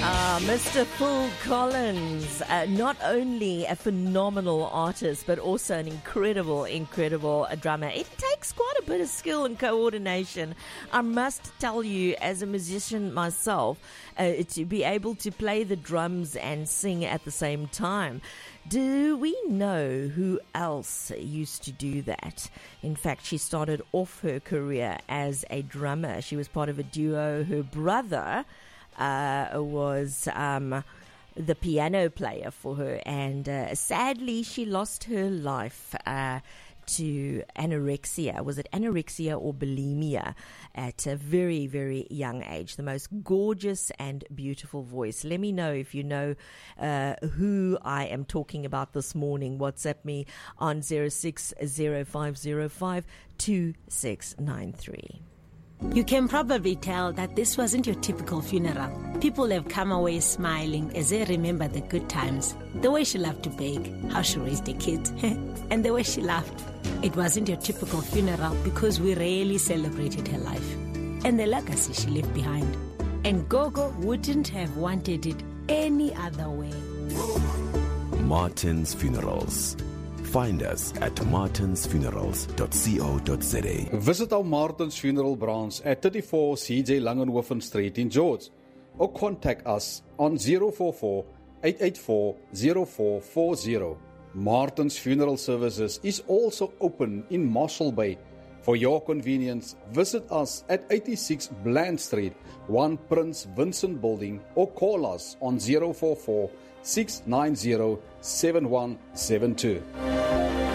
Mr. Phil Collins, not only a phenomenal artist, but also an incredible drummer. It takes quite a bit of skill and coordination. I must tell you, as a musician myself, to be able to play the drums and sing at the same time. Do we know who else used to do that? In fact, she started off her career as a drummer. She was part of a duo. Her brother was the piano player for her, and sadly she lost her life to anorexia. Was it anorexia or bulimia at a very, very young age? The most gorgeous and beautiful voice. Let me know if you know who I am talking about this morning. WhatsApp me on 0605052693. You can probably tell that this wasn't your typical funeral. People have come away smiling as they remember the good times. The way she loved to bake, how she raised the kids, and the way she laughed. It wasn't your typical funeral because we really celebrated her life and the legacy she left behind. And Gogo wouldn't have wanted it any other way. Martin's Funerals. Find us at martinsfunerals.co.za. Visit our Martin's Funeral branch at 34 CJ Langenhoven Street in George, or contact us on 044-884-0440. Martin's Funeral Services is also open in Marshall Bay. For your convenience, visit us at 86 Bland Street, 1 Prince Vincent Building, or call us on 044-690-7172.